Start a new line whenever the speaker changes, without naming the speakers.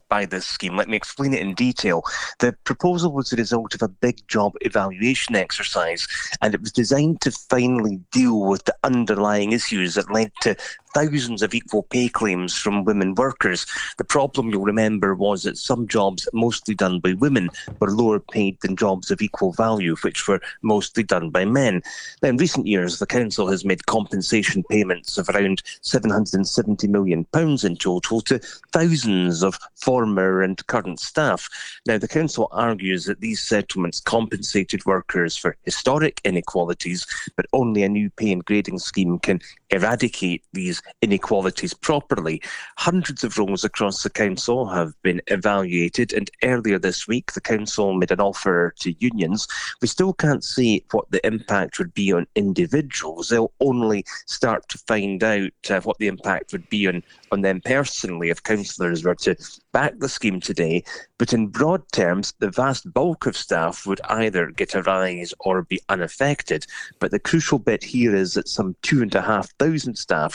by this scheme. Let me explain it in detail. The proposal was the result of a big job evaluation exercise, and it was designed to finally deal with the underlying issues that led to thousands of equal pay claims from women workers. The problem, you'll remember, was that some jobs, mostly done by women, were lower paid than jobs of equal value, which were mostly done by men. Now, in recent years, the council has made compensation payments of around £770 million in total to thousands of former and current staff. Now, the council argues that these settlements compensated workers for historic inequalities, but only a new pay and grading scheme can eradicate these inequalities properly. Hundreds of roles across the council have been evaluated, and earlier this week the council made an offer to unions. We still can't see what the impact would be on individuals. They'll only start to find out what the impact would be on them personally if councillors were to back the scheme today. But in broad terms, the vast bulk of staff would either get a rise or be unaffected. But the crucial bit here is that some 2,500 staff